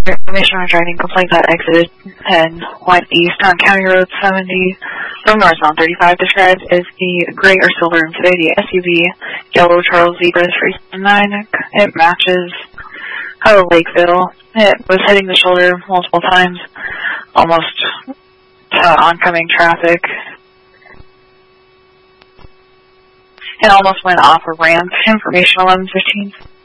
information regarding complaint that exited and went east on County Road 70 from north on 35 described as the gray or silver Infiniti SUV, yellow Charles Zebra 379. It matches out of Lakeville. It was hitting the shoulder multiple times, almost to oncoming traffic, and almost went off a ramp. Information 11:15.